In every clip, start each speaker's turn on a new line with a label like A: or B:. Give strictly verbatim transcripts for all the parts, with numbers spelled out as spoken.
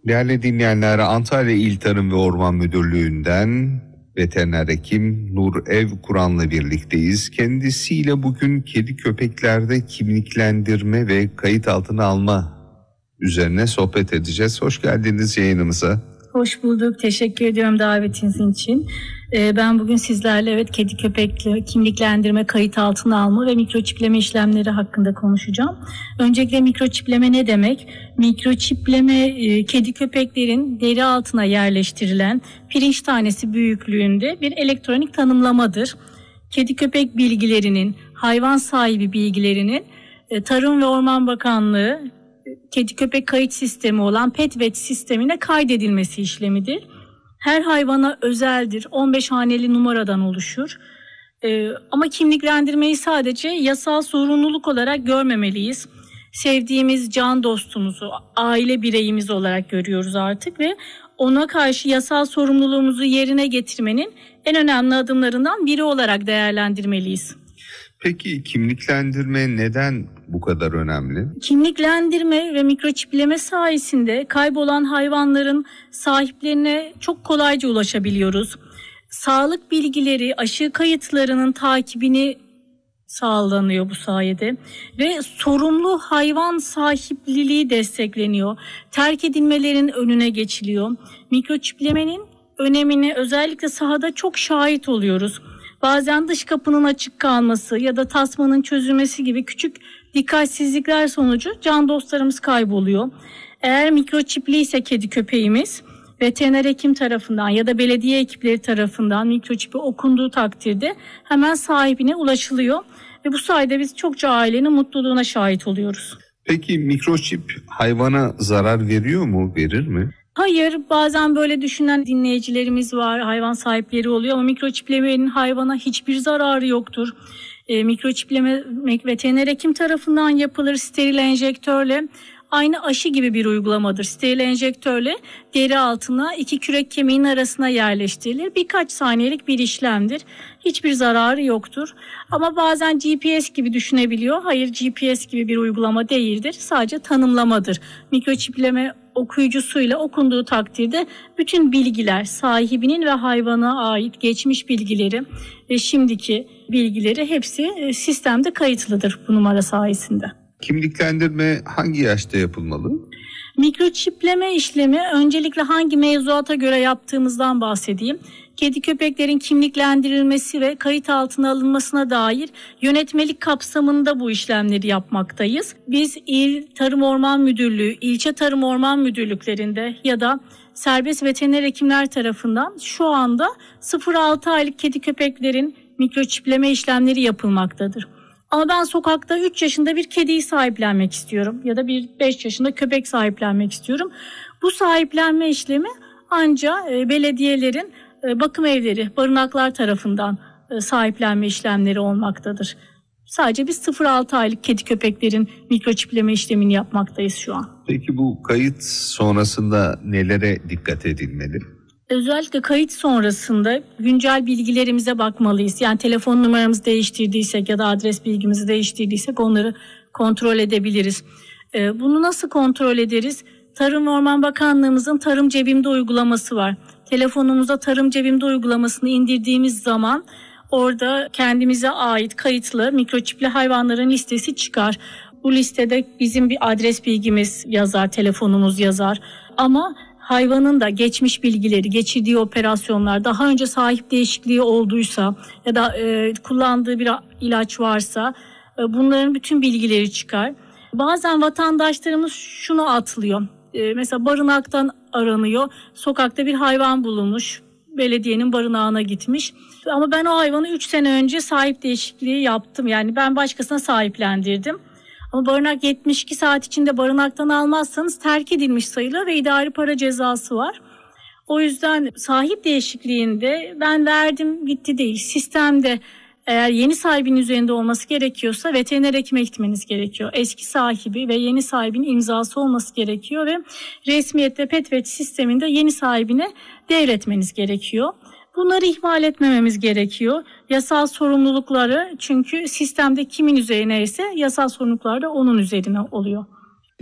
A: Değerli dinleyenler, Antalya İl Tarım ve Orman Müdürlüğü'nden veteriner hekim Nur Ev Kur'an'la birlikteyiz. Kendisiyle bugün kedi köpeklerde kimliklendirme ve kayıt altına alma üzerine sohbet edeceğiz. Hoş geldiniz yayınımıza.
B: Hoş bulduk. Teşekkür ediyorum davetiniz için. Ee, ben bugün sizlerle evet kedi köpekli kimliklendirme, kayıt altına alma ve mikroçipleme işlemleri hakkında konuşacağım. Öncelikle mikroçipleme ne demek? Mikroçipleme e, kedi köpeklerin deri altına yerleştirilen pirinç tanesi büyüklüğünde bir elektronik tanımlamadır. Kedi köpek bilgilerinin, hayvan sahibi bilgilerinin e, Tarım ve Orman Bakanlığı kedi köpek kayıt sistemi olan PetVet sistemine kaydedilmesi işlemidir. Her hayvana özeldir. on beş haneli numaradan oluşur. Ee, ama kimliklendirmeyi sadece yasal zorunluluk olarak görmemeliyiz. Sevdiğimiz can dostumuzu, aile bireyimiz olarak görüyoruz artık ve ona karşı yasal sorumluluğumuzu yerine getirmenin en önemli adımlarından biri olarak değerlendirmeliyiz.
A: Peki kimliklendirme neden bu kadar önemli?
B: Kimliklendirme ve mikroçipleme sayesinde kaybolan hayvanların sahiplerine çok kolayca ulaşabiliyoruz. Sağlık bilgileri, aşı kayıtlarının takibini sağlanıyor bu sayede ve sorumlu hayvan sahipliliği destekleniyor. Terk edilmelerin önüne geçiliyor. Mikroçiplemenin önemini özellikle sahada çok şahit oluyoruz. Bazen dış kapının açık kalması ya da tasmanın çözülmesi gibi küçük dikkatsizlikler sonucu can dostlarımız kayboluyor. Eğer mikroçipli ise kedi köpeğimiz, veteriner hekim tarafından ya da belediye ekipleri tarafından mikroçipi okunduğu takdirde hemen sahibine ulaşılıyor. Ve bu sayede biz çokça ailenin mutluluğuna şahit oluyoruz.
A: Peki mikroçip hayvana zarar veriyor mu, verir mi?
B: Hayır, bazen böyle düşünen dinleyicilerimiz var, hayvan sahipleri oluyor ama mikroçiplemenin hayvana hiçbir zararı yoktur. E, mikroçipleme veteriner hekim tarafından yapılır steril enjektörle. Aynı aşı gibi bir uygulamadır. Steril enjektörle deri altına iki kürek kemiğin arasına yerleştirilir. Birkaç saniyelik bir işlemdir. Hiçbir zararı yoktur. Ama bazen G P S gibi düşünebiliyor. Hayır, G P S gibi bir uygulama değildir. Sadece tanımlamadır. Mikroçipleme okuyucusuyla okunduğu takdirde bütün bilgiler, sahibinin ve hayvana ait geçmiş bilgileri ve şimdiki bilgileri hepsi sistemde kayıtlıdır bu numara sayesinde.
A: Kimliklendirme hangi yaşta yapılmalı?
B: Mikroçipleme işlemi öncelikle hangi mevzuata göre yaptığımızdan bahsedeyim. Kedi köpeklerin kimliklendirilmesi ve kayıt altına alınmasına dair yönetmelik kapsamında bu işlemleri yapmaktayız. Biz İl Tarım Orman Müdürlüğü, ilçe Tarım Orman Müdürlüklerinde ya da serbest veteriner hekimler tarafından şu anda sıfır altı aylık kedi köpeklerin mikroçipleme işlemleri yapılmaktadır. Ama ben sokakta üç yaşında bir kediyi sahiplenmek istiyorum ya da bir beş yaşında köpek sahiplenmek istiyorum. Bu sahiplenme işlemi ancak belediyelerin bakım evleri, barınaklar tarafından sahiplenme işlemleri olmaktadır. Sadece biz sıfır altı aylık kedi köpeklerin mikroçipleme işlemini yapmaktayız şu an.
A: Peki bu kayıt sonrasında nelere dikkat edilmeli?
B: Özellikle kayıt sonrasında güncel bilgilerimize bakmalıyız. Yani telefon numaramızı değiştirdiysek ya da adres bilgimizi değiştirdiysek onları kontrol edebiliriz. Bunu nasıl kontrol ederiz? Tarım ve Orman Bakanlığımızın Tarım Cebimde uygulaması var. Telefonumuza Tarım Cebimde uygulamasını indirdiğimiz zaman orada kendimize ait kayıtlı mikroçipli hayvanların listesi çıkar. Bu listede bizim bir adres bilgimiz yazar, telefonumuz yazar. Ama hayvanın da geçmiş bilgileri, geçirdiği operasyonlar, daha önce sahip değişikliği olduysa ya da e, kullandığı bir ilaç varsa e, bunların bütün bilgileri çıkar. Bazen vatandaşlarımız şunu atlıyor. E, mesela barınaktan aranıyor, sokakta bir hayvan bulunmuş, belediyenin barınağına gitmiş. Ama ben o hayvanı üç sene önce sahip değişikliği yaptım. Yani ben başkasına sahiplendirdim. Ama barınak yetmiş iki saat içinde barınaktan almazsanız terk edilmiş sayılır ve idari para cezası var. O yüzden sahip değişikliğinde ben verdim gitti değil. Sistemde eğer yeni sahibinin üzerinde olması gerekiyorsa veteriner hekime gitmeniz gerekiyor. Eski sahibi ve yeni sahibinin imzası olması gerekiyor ve resmiyette PetVet sisteminde yeni sahibine devretmeniz gerekiyor. Bunları ihmal etmememiz gerekiyor. Yasal sorumlulukları çünkü sistemde kimin üzerine ise yasal sorumluluklar da onun üzerine oluyor.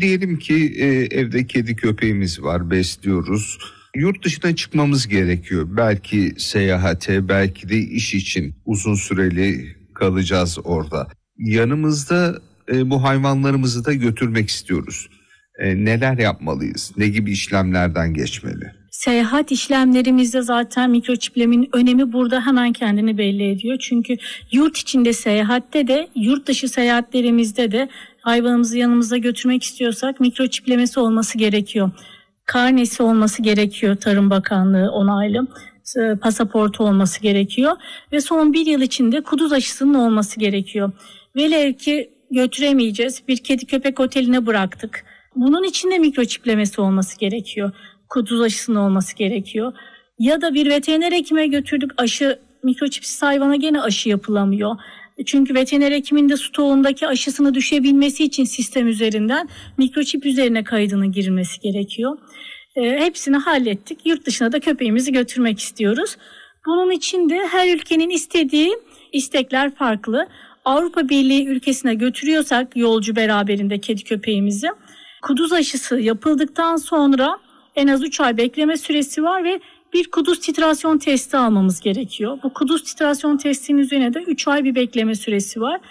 A: Diyelim ki e, evde kedi köpeğimiz var, besliyoruz. Yurt dışına çıkmamız gerekiyor. Belki seyahate, belki de iş için uzun süreli kalacağız orada. Yanımızda e, bu hayvanlarımızı da götürmek istiyoruz. E, neler yapmalıyız? Ne gibi işlemlerden geçmeli?
B: Seyahat işlemlerimizde zaten mikroçiplemenin önemi burada hemen kendini belli ediyor. Çünkü yurt içinde seyahatte de yurt dışı seyahatlerimizde de hayvanımızı yanımıza götürmek istiyorsak mikroçiplemesi olması gerekiyor. Karnesi olması gerekiyor, Tarım Bakanlığı onaylı, pasaportu olması gerekiyor ve son bir yıl içinde kuduz aşısının olması gerekiyor. Velev ki götüremeyeceğiz, bir kedi köpek oteline bıraktık. Bunun için de mikroçiplemesi olması gerekiyor. Kuduz aşısının olması gerekiyor. Ya da bir veteriner hekime götürdük, aşı, mikroçipsiz hayvana gene aşı yapılamıyor. Çünkü veteriner hekimin de stoğundaki aşısını düşebilmesi için sistem üzerinden mikroçip üzerine kaydının girilmesi gerekiyor. E, hepsini hallettik. Yurt dışına da köpeğimizi götürmek istiyoruz. Bunun için de her ülkenin istediği istekler farklı. Avrupa Birliği ülkesine götürüyorsak yolcu beraberinde kedi köpeğimizi, kuduz aşısı yapıldıktan sonra en az üç ay bekleme süresi var ve bir kuduz titrasyon testi almamız gerekiyor. Bu kuduz titrasyon testinin üzerine de üç ay bir bekleme süresi var.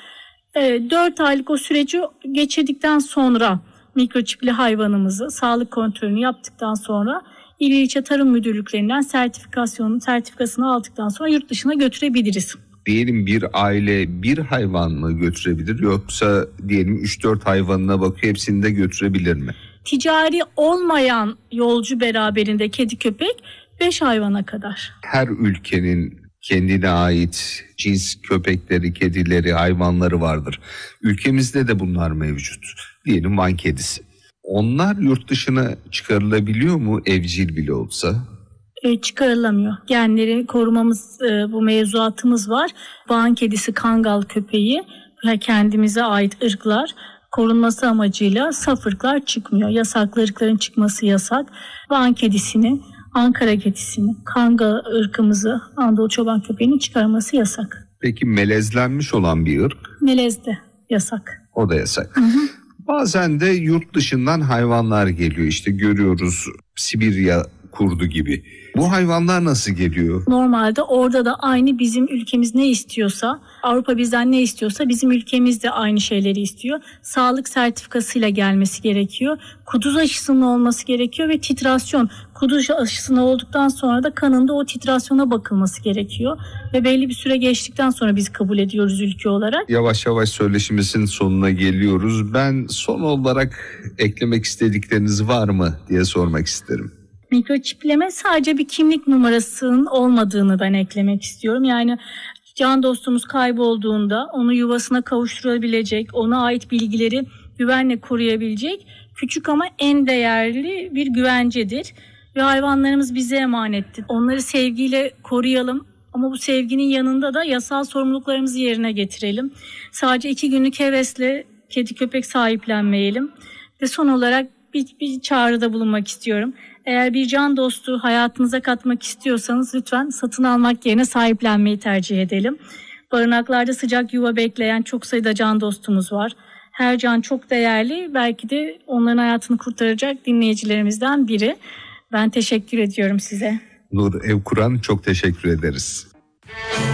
B: E, dört aylık o süreci geçirdikten sonra mikroçipli hayvanımızı sağlık kontrolünü yaptıktan sonra İl İlçe Tarım Müdürlüklerinden sertifikasyonun sertifikasını aldıktan sonra yurt dışına götürebiliriz.
A: Diyelim bir aile bir hayvan mı götürebilir, yoksa diyelim üç dört hayvanına bakıyor, hepsini de götürebilir mi?
B: Ticari olmayan yolcu beraberinde kedi köpek beş hayvana kadar.
A: Her ülkenin kendine ait cins köpekleri, kedileri, hayvanları vardır. Ülkemizde de bunlar mevcut. Diyelim Van kedisi. Onlar yurt dışına çıkarılabiliyor mu, evcil bile olsa?
B: E, çıkarılamıyor. Genleri korumamız, e, bu mevzuatımız var. Van kedisi, Kangal köpeği ve kendimize ait ırklar korunması amacıyla saf ırklar çıkmıyor. Yasaklı ırkların çıkması yasak. Van kedisini, Ankara kedisini, Kangal ırkımızı, Anadolu çoban köpeğinin çıkarması yasak.
A: Peki melezlenmiş olan bir ırk?
B: Melez de yasak.
A: O da yasak.
B: Hı hı.
A: Bazen de yurt dışından hayvanlar geliyor. İşte görüyoruz, Sibirya kurdu gibi. Bu hayvanlar nasıl geliyor?
B: Normalde orada da aynı bizim ülkemiz ne istiyorsa, Avrupa bizden ne istiyorsa bizim ülkemiz de aynı şeyleri istiyor. Sağlık sertifikasıyla gelmesi gerekiyor. Kuduz aşısının olması gerekiyor ve titrasyon. Kuduz aşısının olduktan sonra da kanında o titrasyona bakılması gerekiyor. Ve belli bir süre geçtikten sonra biz kabul ediyoruz ülke olarak.
A: Yavaş yavaş söyleşimizin sonuna geliyoruz. Ben son olarak eklemek istedikleriniz var mı diye sormak isterim.
B: Mikroçipleme sadece bir kimlik numarasının olmadığını ben eklemek istiyorum. Yani can dostumuz kaybolduğunda onu yuvasına kavuşturabilecek, ona ait bilgileri güvenle koruyabilecek küçük ama en değerli bir güvencedir. Ve hayvanlarımız bize emanettir. Onları sevgiyle koruyalım ama bu sevginin yanında da yasal sorumluluklarımızı yerine getirelim. Sadece iki günlük hevesle kedi köpek sahiplenmeyelim. Ve son olarak bir, bir çağrıda bulunmak istiyorum. Eğer bir can dostu hayatınıza katmak istiyorsanız lütfen satın almak yerine sahiplenmeyi tercih edelim. Barınaklarda sıcak yuva bekleyen çok sayıda can dostumuz var. Her can çok değerli, belki de onların hayatını kurtaracak dinleyicilerimizden biri. Ben teşekkür ediyorum size.
A: Nur Evkuran, çok teşekkür ederiz.